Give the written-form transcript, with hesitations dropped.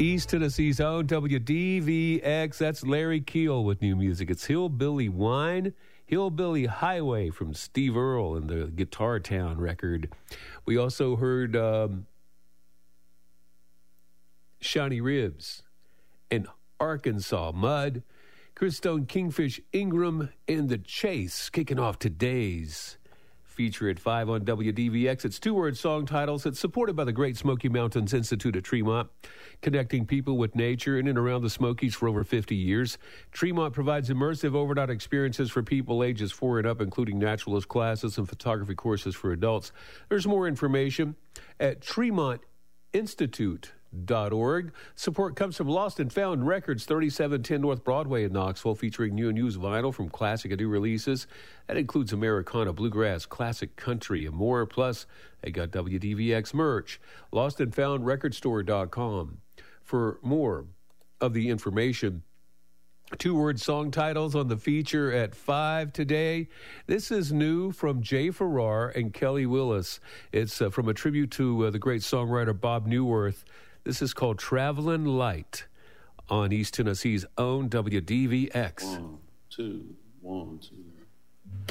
East Tennessee's own WDVX. That's Larry Keel with new music. It's Hillbilly Wine, Hillbilly Highway from Steve Earle and the Guitar Town record. We also heard Shiny Ribs and Arkansas Mud, Chris Stone, Kingfish Ingram, and The Chase kicking off today's feature at 5 on WDVX. It's two-word song titles. It's supported by the Great Smoky Mountains Institute at Tremont, connecting people with nature in and around the Smokies for over 50 years. Tremont provides immersive overnight experiences for people ages 4 and up, including naturalist classes and photography courses for adults. There's more information at TremontInstitute.org. Support comes from Lost and Found Records, 3710 North Broadway in Knoxville, featuring new and used vinyl from classic and new releases. That includes Americana, bluegrass, classic country, and more. Plus, they got WDVX merch. LostandFoundRecordStore.com for more of the information. Two-word song titles on the feature at 5 today. This is new from Jay Farrar and Kelly Willis. It's from a tribute to the great songwriter Bob Newworth. This is called Travelin' Light on East Tennessee's own WDVX. 1, 2, 1, 2.